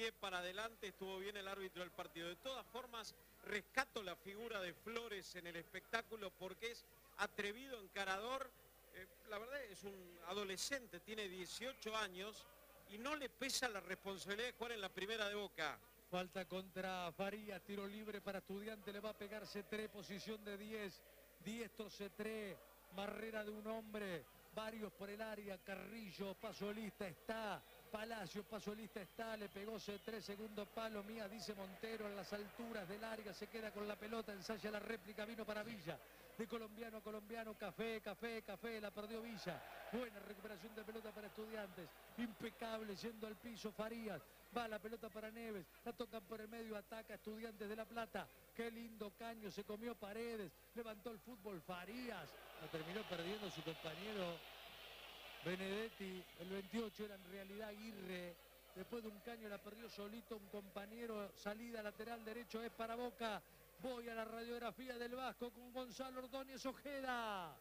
pie para adelante, estuvo bien el árbitro del partido. De todas formas, rescato la figura de Flores en el espectáculo porque es atrevido, encarador. La verdad es un adolescente, tiene 18 años y no le pesa la responsabilidad de jugar en la primera de Boca. Falta contra Farías, tiro libre para Estudiante, le va a pegar Cetré, posición de 10. Diestro Cetré, barrera de un hombre, varios por el área, Carrillo, Pasolista está, Palacio, Pasolista está, le pegó Cetré, segundo palo, Mía, dice Montero, en las alturas del área, se queda con la pelota, ensaya la réplica, vino para Villa. De colombiano a colombiano, Café, la perdió Villa. Buena recuperación de pelota para Estudiantes. Impecable, yendo al piso Farías. Va la pelota para Neves. La tocan por el medio, ataca Estudiantes de La Plata. Qué lindo caño, se comió Paredes. Levantó el fútbol Farías. Lo terminó perdiendo su compañero Benedetti. El 28 era en realidad Aguirre. Después de un caño la perdió solito un compañero. Salida lateral derecho es para Boca. Voy a la radiografía del Vasco con Gonzalo Ordóñez Ojeda.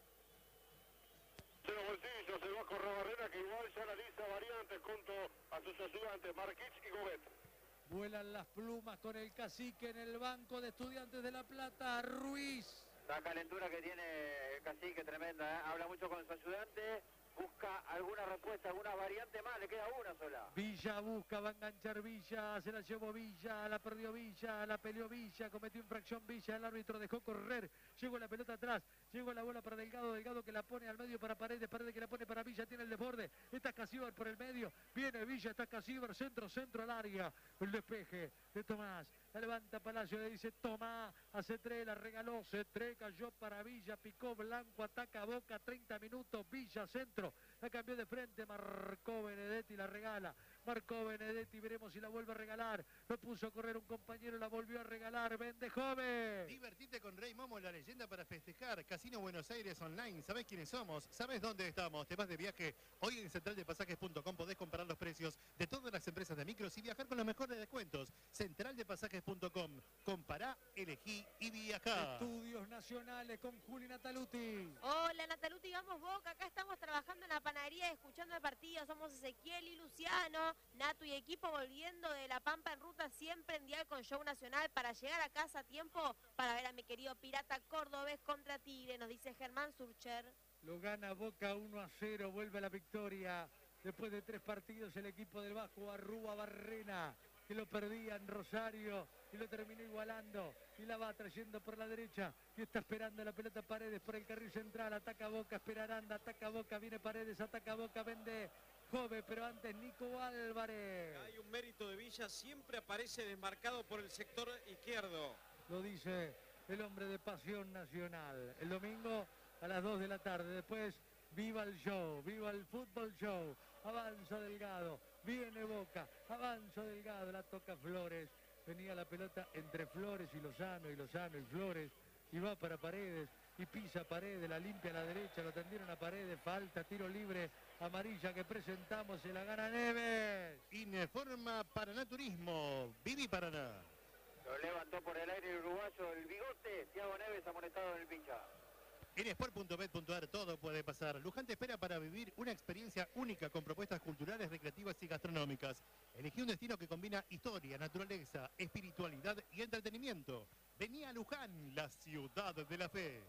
De los bolsillos, el Vasco Rabarrena, que igual ya analiza variantes junto a sus ayudantes, Marquich y Gobet. Vuelan las plumas con el cacique en el banco de Estudiantes de La Plata, Ruiz. La calentura que tiene el cacique tremenda, ¿eh? Habla mucho con su ayudante. Busca alguna respuesta, alguna variante más, le queda una sola. Villa busca, va a enganchar Villa, se la llevó Villa, la perdió Villa, la peleó Villa, cometió infracción Villa, el árbitro dejó correr, llegó la pelota atrás, llegó la bola para Delgado, Delgado que la pone al medio para Paredes, Paredes que la pone para Villa, tiene el desborde, está Casíbar por el medio, viene Villa, está Casíbar, centro al área, el despeje de Tomás, la levanta Palacio, le dice Tomás, a Cetré, la regaló, Cetré cayó para Villa, picó Blanco, ataca Boca, 30 minutos, Villa, centro, la cambió de frente, marcó Benedetti, la regala, marcó Benedetti, veremos si la vuelve a regalar, lo puso a correr un compañero, la volvió a regalar, vende joven. Divertite con Rey Momo, la leyenda para festejar, Casino Buenos Aires Online, ¿sabés quiénes somos? ¿Sabés dónde estamos? Te vas de viaje, hoy en centraldepasajes.com podés comparar los precios de todas las empresas de micros y viajar con los mejores descuentos. Centraldepasajes.com, compará, elegí y viajá. Estudios Nacionales con Juli Nataluti. Hola Nataluti, vamos Boca, acá estamos trabajando en la panadería, escuchando el partido, somos Ezequiel y Luciano, Natu y equipo volviendo de La Pampa en ruta, siempre en dial con Show Nacional para llegar a casa a tiempo para ver a mi querido Pirata Cordobés contra Tigre, nos dice Germán Surcher. Lo gana Boca 1-0, vuelve a la victoria. Después de 3 partidos el equipo del Vasco Arrúa Barrena, que lo perdía en Rosario y lo terminó igualando y la va trayendo por la derecha y está esperando la pelota Paredes por el carril central, ataca Boca, espera Aranda, ataca Boca, viene Paredes, ataca Boca, vende Jove, pero antes Nico Álvarez. Hay un mérito de Villa, siempre aparece desmarcado por el sector izquierdo. Lo dice el hombre de Pasión Nacional. El domingo a las 2 de la tarde, después viva el show, viva el fútbol show, avanza Delgado, viene Boca, avanza Delgado, la toca Flores, venía la pelota entre Flores y Lozano y Flores, y va para Paredes, y pisa Paredes, la limpia a la derecha, lo tendieron a Paredes, falta, tiro libre, amarilla que presentamos, se la gana Neves. Informa Paraná Turismo, Vivi Paraná. Lo levantó por el aire el uruguayo, el bigote, Thiago Neves amonestado en el pincha. En sport.bet.ar todo puede pasar. Luján te espera para vivir una experiencia única con propuestas culturales, recreativas y gastronómicas. Elegí un destino que combina historia, naturaleza, espiritualidad y entretenimiento. Vení a Luján, la ciudad de la fe.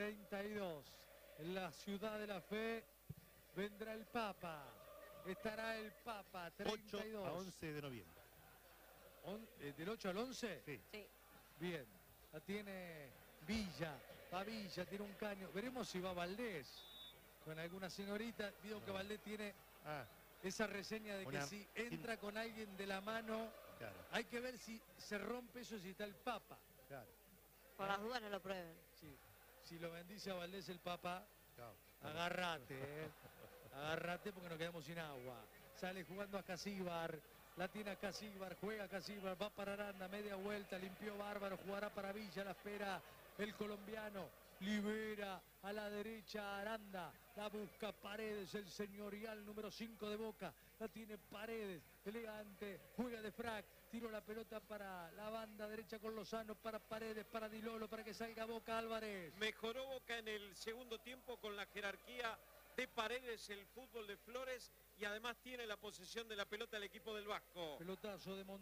32, en la ciudad de la fe vendrá el Papa. Estará el Papa, 32. 8 a 11 de noviembre. ¿Del 8 al 11? Sí. Sí. Bien, la tiene Villa, va Villa, tiene un caño. Veremos si va Valdés con alguna señorita. Vio que Valdés tiene esa reseña de que si entra con alguien de la mano, claro, hay que ver si se rompe eso, si está el Papa. Claro. Por las dudas no lo prueben. Sí. Si lo bendice a Valdés el Papa, Claro. agárrate, agárrate porque nos quedamos sin agua. Sale jugando a Casíbar, la tiene a Casíbar, juega Casíbar, va para Aranda, media vuelta, limpió Bárbaro, jugará para Villa, la espera el colombiano, libera a la derecha Aranda, la busca Paredes, el señorial número 5 de Boca, la tiene Paredes, elegante, juega de frac, tiró la pelota para la banda derecha con Lozano, para Paredes, para Di Lolo, para que salga Boca Álvarez. Mejoró Boca en el segundo tiempo con la jerarquía de Paredes, el fútbol de Flores, y además tiene la posesión de la pelota el equipo del Vasco. Pelotazo de